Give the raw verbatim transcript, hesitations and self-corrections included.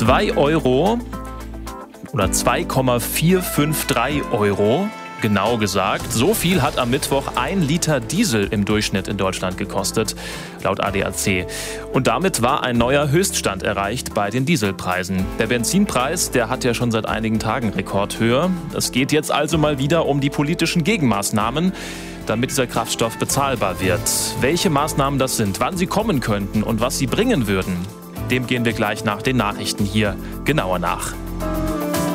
zwei Euro oder zwei Komma vier fünf drei Euro. Genau gesagt, so viel hat am Mittwoch ein Liter Diesel im Durchschnitt in Deutschland gekostet, laut A D A C. Und damit war ein neuer Höchststand erreicht bei den Dieselpreisen. Der Benzinpreis, der hat ja schon seit einigen Tagen Rekordhöhe. Es geht jetzt also mal wieder um die politischen Gegenmaßnahmen, damit dieser Kraftstoff bezahlbar wird. Welche Maßnahmen das sind, wann sie kommen könnten und was sie bringen würden, dem gehen wir gleich nach den Nachrichten hier genauer nach.